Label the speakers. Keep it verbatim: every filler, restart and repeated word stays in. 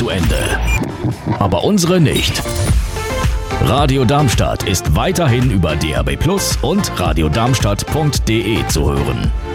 Speaker 1: zu Ende. Aber unsere nicht. Radio Darmstadt ist weiterhin über D A B Plus und radio darmstadt punkt de zu hören.